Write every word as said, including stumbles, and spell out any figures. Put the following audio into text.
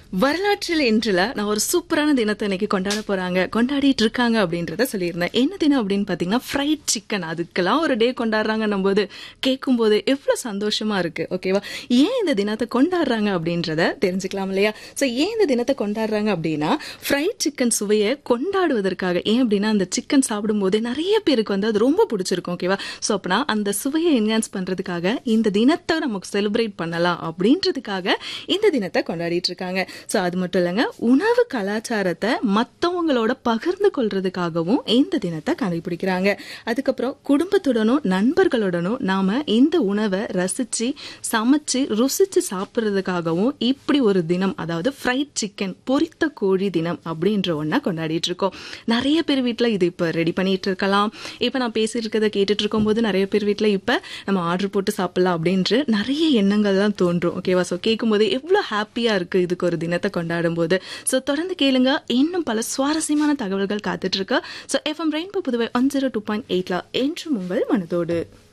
வரலாற்றில் இன்றுல நான் ஒரு சூப்பரான தினத்தை இன்னைக்கு கொண்டாட போறாங்க கொண்டாடிட்டு இருக்காங்க அப்படின்றத சொல்லியிருந்தேன். என்ன தினம் அப்படின்னு பாத்தீங்கன்னா ஃப்ரைட் சிக்கன். அதுக்கெல்லாம் ஒரு டே கொண்டாடுறாங்கன்னும் போது கேட்கும் போது எவ்வளவு சந்தோஷமா இருக்கு. ஓகேவா? ஏன் இந்த தினத்தை கொண்டாடுறாங்க அப்படின்றத தெரிஞ்சுக்கலாம் இல்லையா? சோ ஏன் இந்த தினத்தை கொண்டாடுறாங்க அப்படின்னா ஃப்ரைட் சிக்கன் சுவையை கொண்டாடுவதற்காக. ஏன் அப்படின்னா அந்த சிக்கன் சாப்பிடும் போதே நிறைய பேருக்கு வந்து அது ரொம்ப பிடிச்சிருக்கும். ஓகேவா? சோ அப்படின்னா அந்த சுவையை என்ஹான்ஸ் பண்றதுக்காக இந்த தினத்தை நமக்கு செலிப்ரேட் பண்ணலாம் அப்படின்றதுக்காக இந்த தினத்தை கொண்டாடிட்டு இருக்காங்க. சோ அது மட்டும் இல்லைங்க, உணவு கலாச்சாரத்தை மற்றவங்களோட பகிர்ந்து கொள்றதுக்காகவும் இந்த தினத்தை கடைபிடிக்கிறாங்க. அதுக்கப்புறம் குடும்பத்துடனும் நண்பர்களுடனும் நாம இந்த உணவை ரசிச்சு சமைச்சு ருசிச்சு சாப்பிட்றதுக்காகவும் இப்படி ஒரு தினம், அதாவது ஃப்ரைட் சிக்கன் பொரித்த கோழி தினம் அப்படின்ற ஒன்றை கொண்டாடிட்டு இருக்கோம். நிறைய பேர் வீட்டில் இது இப்போ ரெடி பண்ணிட்டு இருக்கலாம். இப்போ நான் பேசிட்டு இருக்கிறத கேட்டுட்டு இருக்கும் போது நிறைய பேர் வீட்டில் இப்போ நம்ம ஆர்டர் போட்டு சாப்பிடலாம் அப்படின்ற நிறைய எண்ணங்கள் தான் தோன்றும். ஓகேவா? ஸோ கேட்கும் போது எவ்வளோ ஹாப்பியா இருக்கு இதுக்கு ஒரு தினத்தை கொண்டாடும் போது. ஸோ தொடர்ந்து கேளுங்க, இன்னும் பல சுவாரஸ்யமான தகவல்கள் காத்துட்டு இருக்கு. So FM rainbow Puduvai one zero two point எயிட்ல என்றும் உங்கள் மனதோடு.